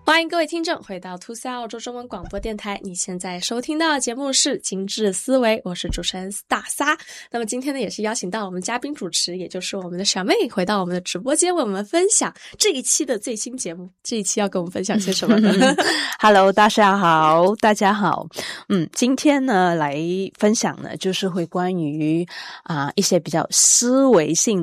欢迎各位听众回到2CR澳洲中文广播电台，你现在收听到的节目是精致思维，我是主持人大撒。那么今天呢，也是邀请到我们嘉宾主持，也就是我们的小妹回到我们的直播间，为我们分享这一期的最新节目。这一期要跟我们分享些什么呢 ？Hello， 大家好，大家好。今天呢来分享呢，就是会关于一些比较思维性